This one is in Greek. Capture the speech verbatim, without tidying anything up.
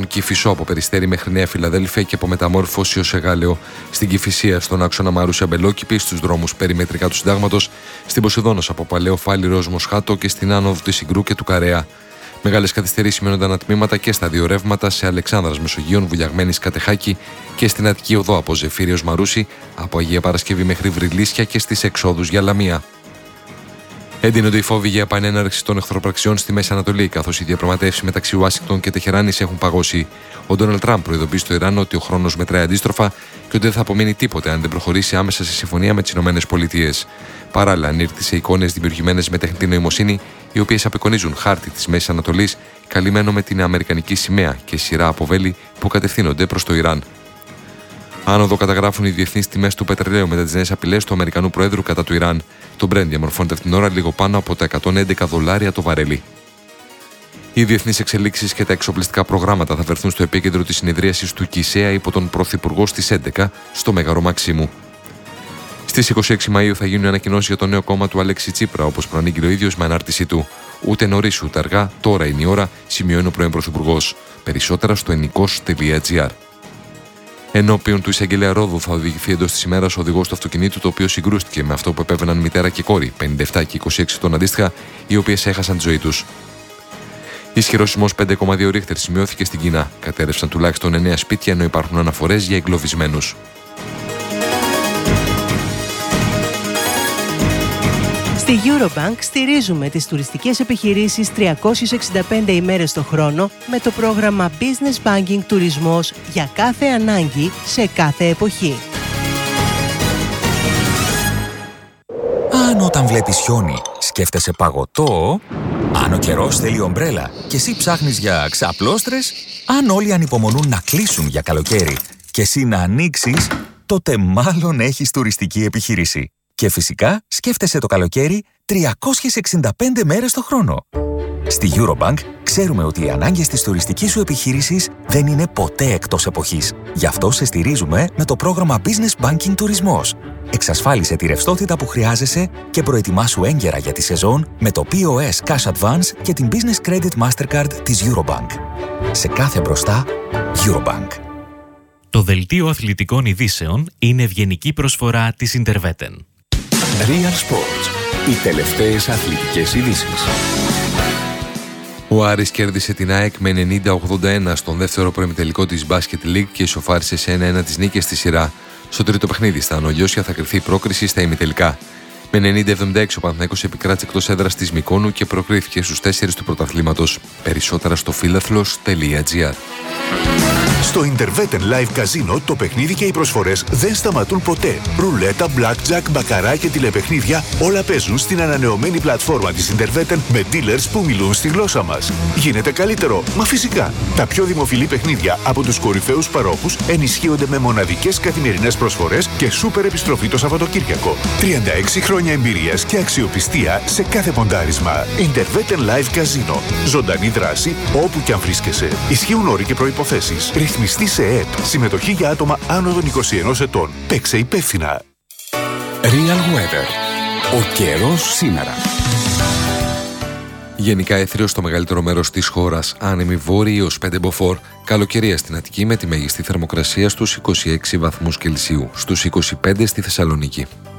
τον Κηφισό από Περιστέρι μέχρι Νέα Φιλαδέλφια και από Μεταμόρφωση ως Εγάλεο, στην Κηφισία στον άξονα Μαρούσια Μπελόκηπη, στους δρόμους περιμετρικά του Συντάγματος, στην Ποσειδώνος από Παλαιό Φάληρο ως Μοσχάτο και στην άνοδο της Συγκρού και του Καρέα. Μεγάλες καθυστερήσεις σημειώνονταν ατμήματα και στα δύο ρεύματα σε Αλεξάνδρας Μεσογείων, Βουλιαγμένης Κατεχάκη και στην Αττική Οδό από Ζεφύριος Μαρούσι, από Αγία Παρασκευή μέχρι Βρυλίσια και στις εξόδους για Λαμία. Εντείνονται οι φόβοι για επανέναρξη των εχθροπραξιών στη Μέση Ανατολή, καθώς οι διαπραγματεύσεις μεταξύ Ουάσιγκτον και Τεχεράνης έχουν παγώσει. Ο Ντόναλντ Τραμπ προειδοποιεί στο Ιράν ότι ο χρόνος μετράει αντίστροφα και ότι δεν θα απομείνει τίποτε αν δεν προχωρήσει άμεσα σε συμφωνία με τις ΗΠΑ. Παράλληλα, ανήρτησε εικόνες δημιουργημένες με τεχνητή νοημοσύνη, οι οποίες απεικονίζουν χάρτη της Μέσης Ανατολής καλυμμένο με την αμερικανική σημαία και σειρά από βέλη που κατευθύνονται προς το Ιράν. Άνοδο καταγράφουν οι διεθνείς τιμές του πετρελαίου μετά τις νέες απειλές του Αμερικανού Προέδρου κατά του Ιράν. Το Brent διαμορφώνεται αυτήν την ώρα λίγο πάνω από τα εκατόν έντεκα δολάρια το βαρέλι. Οι διεθνείς εξελίξεις και τα εξοπλιστικά προγράμματα θα βρεθούν στο επίκεντρο της συνεδρίασης του ΚΙΣΕΑ υπό τον Πρωθυπουργό στις έντεκα στο Μέγαρο Μαξίμου. Στις είκοσι έξι Μαΐου θα γίνουν ανακοινώσεις για το νέο κόμμα του Αλέξη Τσίπρα, όπως προανήγγειλε ο ίδιος με ανάρτησή του. Ούτε νωρίς ούτε αργά, τώρα είναι η ώρα, σημειώνει ο πρώην Πρωθυπουργός. Περισσότερα στο ενικός τελεία τζι άρ. Ενώπιον του εισαγγελέα Ρόδου θα οδηγηθεί εντός της ημέρας ο οδηγός του αυτοκινήτου, το οποίο συγκρούστηκε με αυτό που επέβαιναν μητέρα και κόρη, πενήντα επτά και είκοσι έξι ετών αντίστοιχα, οι οποίες έχασαν τη ζωή τους. Ισχυρός σεισμός πέντε κόμμα δύο ρίχτερ σημειώθηκε στην Κίνα. Κατέρευσαν τουλάχιστον εννέα σπίτια, ενώ υπάρχουν αναφορές για εγκλωβισμένους. Στη Eurobank στηρίζουμε τις τουριστικές επιχειρήσεις τριακόσιες εξήντα πέντε ημέρες το χρόνο με το πρόγραμμα Business Banking Τουρισμός για κάθε ανάγκη σε κάθε εποχή. Αν όταν βλέπεις χιόνι σκέφτεσαι παγωτό, αν ο καιρός θέλει ομπρέλα και εσύ ψάχνεις για ξαπλώστρες, αν όλοι ανυπομονούν να κλείσουν για καλοκαίρι και εσύ να ανοίξεις, τότε μάλλον έχεις τουριστική επιχείρηση. Και φυσικά σκέφτεσαι το καλοκαίρι τριακόσιες εξήντα πέντε μέρες το χρόνο. Στη Eurobank ξέρουμε ότι οι ανάγκες της τουριστικής σου επιχείρησης δεν είναι ποτέ εκτός εποχής. Γι' αυτό σε στηρίζουμε με το πρόγραμμα Business Banking Τουρισμός. Εξασφάλισε τη ρευστότητα που χρειάζεσαι και προετοιμάσου έγκαιρα για τη σεζόν με το πι ο ες Cash Advance και την Business Credit Mastercard της Eurobank. Σε κάθε μπροστά, Eurobank. Το δελτίο αθλητικών ειδήσεων είναι ευγενική προσφορά της Interveten. Real Sports. Οι τελευταίες αθλητικές ειδήσεις. Ο Άρης κέρδισε την ΑΕΚ με ενενήντα ογδόντα ένα στον δεύτερο προημιτελικό της Basket League και ισοφάρισε σε ένα ένα τις νίκες στη σειρά. Στο τρίτο παιχνίδι στα Ανολιώσια θα κρυφθεί η πρόκριση στα ημιτελικά. Με ενενήντα εβδομήντα έξι ο Παναθηναϊκός επικράτησε εκτός έδρας της Μυκόνου και προκρίθηκε στους τέσσερις του πρωταθλήματος. Περισσότερα στο φίλαθλος τελεία τζι άρ. Στο Interveten Live Casino το παιχνίδι και οι προσφορές δεν σταματούν ποτέ. Ρουλέτα, blackjack, μπακαρά και τηλεπαιχνίδια όλα παίζουν στην ανανεωμένη πλατφόρμα της Interveten με dealers που μιλούν στη γλώσσα μας. Γίνεται καλύτερο, μα φυσικά. Τα πιο δημοφιλή παιχνίδια από τους κορυφαίους παρόχους ενισχύονται με μοναδικές καθημερινές προσφορές και σούπερ επιστροφή το Σαββατοκύριακο. τριάντα έξι χρόνια εμπειρίας και αξιοπιστία σε κάθε ποντάρισμα. Interveten Live Casino. Ζωντανή δράση όπου κι αν βρίσκεσαι. Ισχύουν όροι και προϋποθέσεις. Ρυθμιστή σε ΕΕΠ. Συμμετοχή για άτομα άνω των είκοσι ενός ετών. Παίξε υπεύθυνα. Real Weather. Ο καιρός σήμερα. Γενικά έθριος στο μεγαλύτερο μέρος της χώρας. Άνεμη βόρειη έως πέντε μποφόρ. Καλοκαιρία στην Αττική με τη μέγιστη θερμοκρασία στους είκοσι έξι βαθμούς Κελσίου. Στους είκοσι πέντε στη Θεσσαλονίκη.